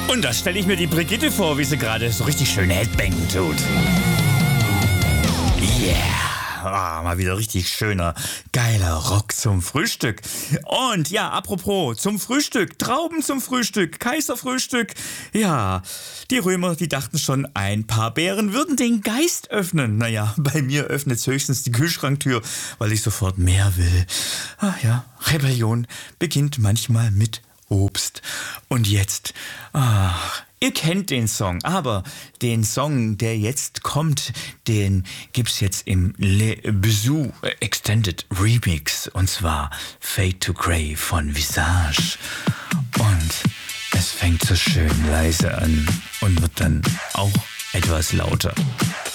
Und da stelle ich mir die Brigitte vor, wie sie gerade so richtig schön Headbangen tut. Yeah, mal wieder richtig schöner, geiler Rock zum Frühstück. Und ja, apropos, zum Frühstück, Trauben zum Frühstück, Kaiserfrühstück. Ja, die Römer, die dachten schon, ein paar Beeren würden den Geist öffnen. Naja, bei mir öffnet's höchstens die Kühlschranktür, weil ich sofort mehr will. Ach ja, Rebellion beginnt manchmal mit Obst. Und jetzt, ihr kennt den Song, aber den Song, der jetzt kommt, den gibt's jetzt im Le Bisou Extended Remix, und zwar Fade to Grey von Visage. Und es fängt so schön leise an und wird dann auch etwas lauter.